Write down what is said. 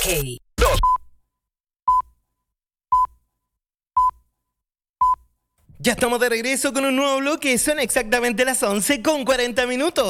Hey. Ya estamos de regreso con un nuevo bloque. Son exactamente las 11:40.